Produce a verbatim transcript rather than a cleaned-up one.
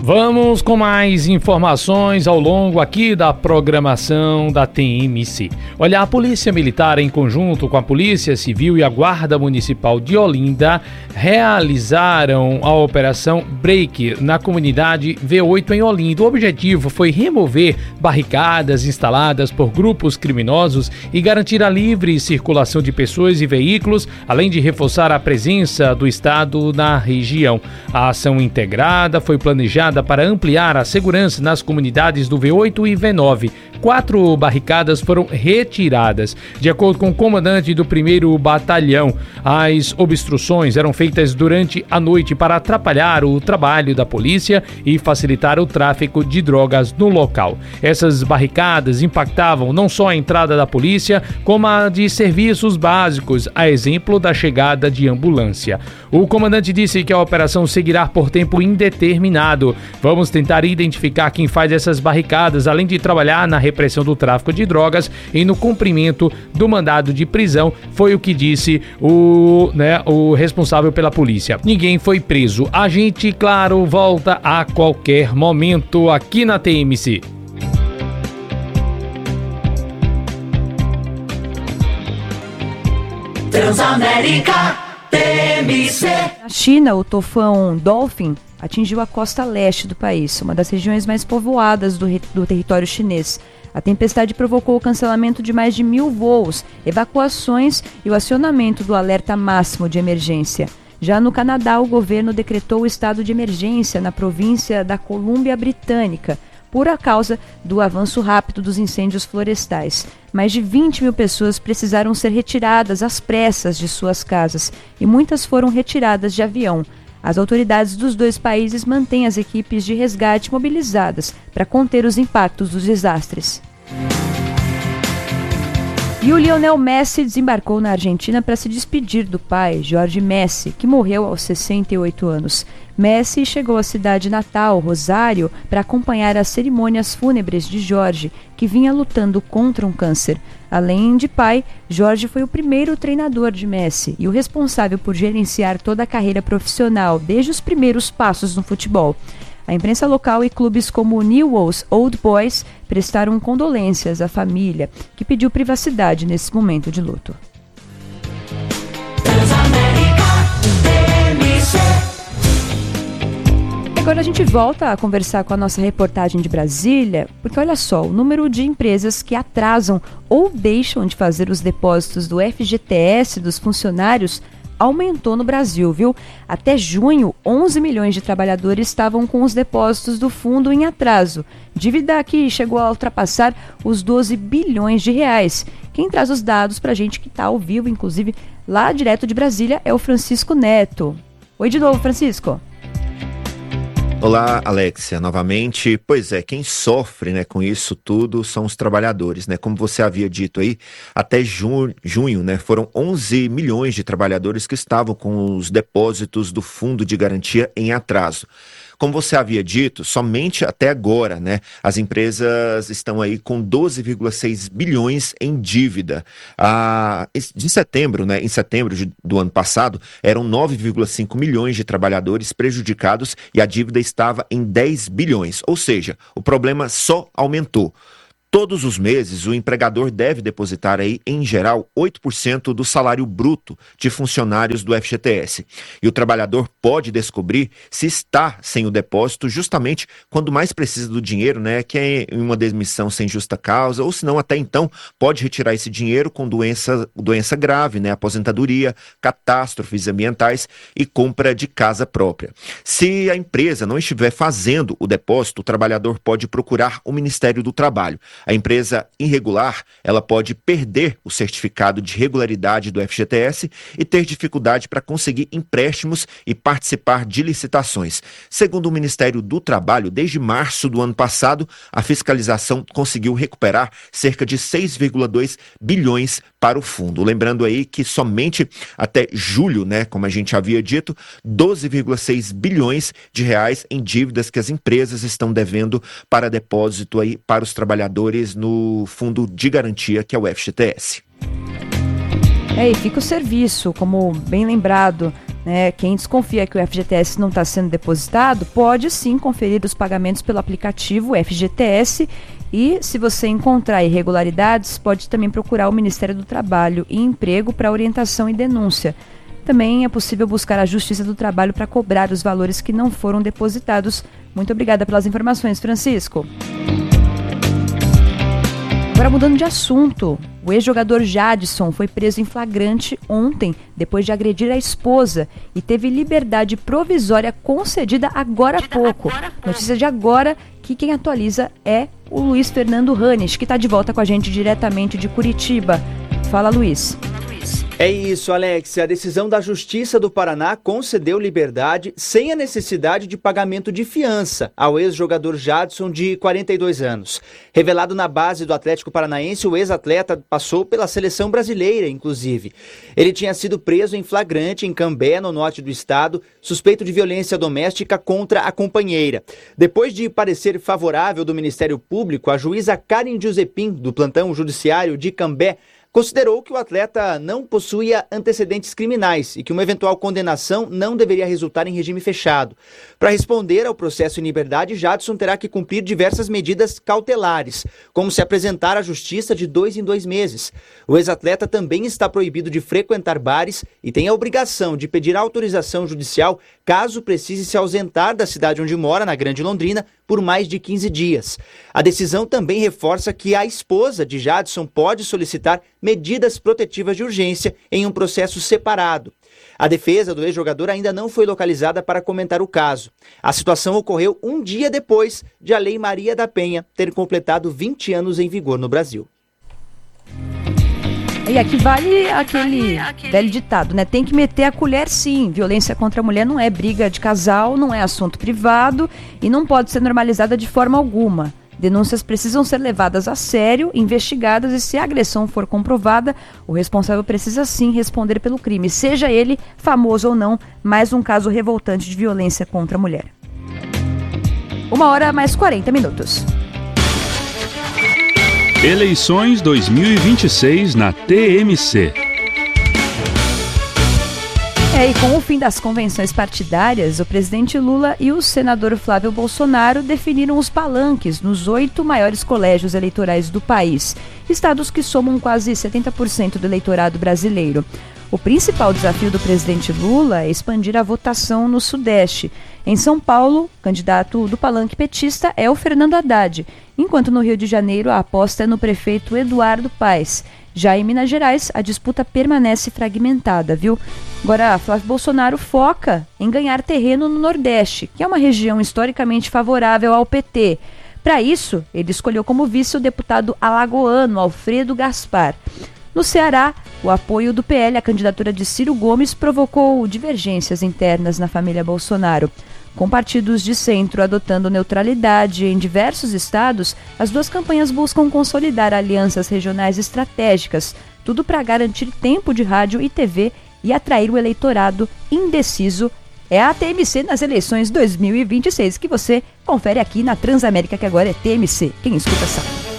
Vamos com mais informações ao longo aqui da programação da T M C. Olha, a Polícia Militar, em conjunto com a Polícia Civil e a Guarda Municipal de Olinda, realizaram a Operação Break na comunidade V oito em Olinda. O objetivo foi remover barricadas instaladas por grupos criminosos e garantir a livre circulação de pessoas e veículos, além de reforçar a presença do Estado na região. A ação integrada foi planejada para ampliar a segurança nas comunidades do V oito e V nove. Quatro barricadas foram retiradas. De acordo com o comandante do primeiro batalhão, as obstruções eram feitas durante a noite para atrapalhar o trabalho da polícia e facilitar o tráfico de drogas no local. Essas barricadas impactavam não só a entrada da polícia, como a de serviços básicos, a exemplo da chegada de ambulância. O comandante disse que a operação seguirá por tempo indeterminado. Vamos tentar identificar quem faz essas barricadas, além de trabalhar na repressão do tráfico de drogas e no cumprimento do mandado de prisão, foi o que disse o, né, o responsável pela polícia. Ninguém foi preso. A gente, claro, volta a qualquer momento aqui na T M C. Transamérica T M C. Na China, o tufão Dolphin atingiu a costa leste do país, uma das regiões mais povoadas do, do território chinês. A tempestade provocou o cancelamento de mais de mil voos, evacuações e o acionamento do alerta máximo de emergência. Já no Canadá, o governo decretou o estado de emergência na província da Colômbia Britânica, por causa do avanço rápido dos incêndios florestais. Mais de vinte mil pessoas precisaram ser retiradas às pressas de suas casas e muitas foram retiradas de avião. As autoridades dos dois países mantêm as equipes de resgate mobilizadas para conter os impactos dos desastres. E o Lionel Messi desembarcou na Argentina para se despedir do pai, Jorge Messi, que morreu aos sessenta e oito anos. Messi chegou à cidade natal, Rosário, para acompanhar as cerimônias fúnebres de Jorge, que vinha lutando contra um câncer. Além de pai, Jorge foi o primeiro treinador de Messi e o responsável por gerenciar toda a carreira profissional, desde os primeiros passos no futebol. A imprensa local e clubes como o Newell's Old Boys prestaram condolências à família, que pediu privacidade nesse momento de luto. Agora a gente volta a conversar com a nossa reportagem de Brasília, porque olha só, o número de empresas que atrasam ou deixam de fazer os depósitos do F G T S dos funcionários aumentou no Brasil, viu? Até junho, onze milhões de trabalhadores estavam com os depósitos do fundo em atraso. Dívida que chegou a ultrapassar os doze bilhões de reais. Quem traz os dados pra gente que tá ao vivo, inclusive lá direto de Brasília, é o Francisco Neto. Oi de novo, Francisco. Olá, Alexia, novamente. Pois é, quem sofre, né, com isso tudo são os trabalhadores, né? Como você havia dito aí, até junho, junho, né, foram onze milhões de trabalhadores que estavam com os depósitos do Fundo de Garantia em atraso. Como você havia dito, somente até agora, né, as empresas estão aí com doze vírgula seis bilhões em dívida. Ah, de setembro, né, em setembro de, do ano passado, eram nove vírgula cinco milhões de trabalhadores prejudicados e a dívida estava em dez bilhões. Ou seja, o problema só aumentou. Todos os meses, o empregador deve depositar aí, em geral, oito por cento do salário bruto de funcionários do F G T S. E o trabalhador pode descobrir se está sem o depósito justamente quando mais precisa do dinheiro, né, que é em uma demissão sem justa causa, ou se não, até então, pode retirar esse dinheiro com doença, doença grave, né, aposentadoria, catástrofes ambientais e compra de casa própria. Se a empresa não estiver fazendo o depósito, o trabalhador pode procurar o Ministério do Trabalho. A empresa irregular, ela pode perder o certificado de regularidade do F G T S e ter dificuldade para conseguir empréstimos e participar de licitações. Segundo o Ministério do Trabalho, desde março do ano passado, a fiscalização conseguiu recuperar cerca de seis vírgula dois bilhões para o fundo. Lembrando aí que somente até julho, né, como a gente havia dito, doze vírgula seis bilhões de reais em dívidas que as empresas estão devendo para depósito aí para os trabalhadores no Fundo de Garantia, que é o F G T S. É, e fica o serviço, como bem lembrado, Né? Quem desconfia que o F G T S não está sendo depositado, pode sim conferir os pagamentos pelo aplicativo F G T S e, se você encontrar irregularidades, pode também procurar o Ministério do Trabalho e Emprego para orientação e denúncia. Também é possível buscar a Justiça do Trabalho para cobrar os valores que não foram depositados. Muito obrigada pelas informações, Francisco. Agora mudando de assunto, o ex-jogador Jadson foi preso em flagrante ontem, depois de agredir a esposa, e teve liberdade provisória concedida agora há pouco. Notícia de agora, que quem atualiza é o Luiz Fernando Ranes, que está de volta com a gente diretamente de Curitiba. Fala, Luiz. É isso, Alex. A decisão da Justiça do Paraná concedeu liberdade sem a necessidade de pagamento de fiança ao ex-jogador Jadson, de quarenta e dois anos. Revelado na base do Atlético Paranaense, o ex-atleta passou pela seleção brasileira, inclusive. Ele tinha sido preso em flagrante em Cambé, no norte do estado, suspeito de violência doméstica contra a companheira. Depois de parecer favorável do Ministério Público, a juíza Karen Giuseppin, do plantão judiciário de Cambé, considerou que o atleta não possuía antecedentes criminais e que uma eventual condenação não deveria resultar em regime fechado. Para responder ao processo em liberdade, Jadson terá que cumprir diversas medidas cautelares, como se apresentar à justiça de dois em dois meses. O ex-atleta também está proibido de frequentar bares e tem a obrigação de pedir autorização judicial caso precise se ausentar da cidade onde mora, na Grande Londrina, por mais de quinze dias. A decisão também reforça que a esposa de Jadson pode solicitar medidas protetivas de urgência em um processo separado. A defesa do ex-jogador ainda não foi localizada para comentar o caso. A situação ocorreu um dia depois de a Lei Maria da Penha ter completado vinte anos em vigor no Brasil. E aqui vale aquele velho ditado, né? Tem que meter a colher sim. Violência contra a mulher não é briga de casal, não é assunto privado e não pode ser normalizada de forma alguma. Denúncias precisam ser levadas a sério, investigadas e, se a agressão for comprovada, o responsável precisa sim responder pelo crime, seja ele famoso ou não. Mais um caso revoltante de violência contra a mulher. Uma hora mais quarenta minutos. Eleições dois mil e vinte e seis na T M C. É, e com o fim das convenções partidárias, o presidente Lula e o senador Flávio Bolsonaro definiram os palanques nos oito maiores colégios eleitorais do país, estados que somam quase setenta por cento do eleitorado brasileiro. O principal desafio do presidente Lula é expandir a votação no Sudeste. Em São Paulo, o candidato do palanque petista é o Fernando Haddad, enquanto no Rio de Janeiro a aposta é no prefeito Eduardo Paes. Já em Minas Gerais, a disputa permanece fragmentada, viu? Agora, Flávio Bolsonaro foca em ganhar terreno no Nordeste, que é uma região historicamente favorável ao P T. Para isso, ele escolheu como vice o deputado alagoano Alfredo Gaspar. No Ceará, o apoio do P L à candidatura de Ciro Gomes provocou divergências internas na família Bolsonaro. Com partidos de centro adotando neutralidade em diversos estados, as duas campanhas buscam consolidar alianças regionais estratégicas, tudo para garantir tempo de rádio e T V e atrair o eleitorado indeciso. É a T M C nas eleições dois mil e vinte e seis, que você confere aqui na Transamérica, que agora é T M C. Quem escuta sabe.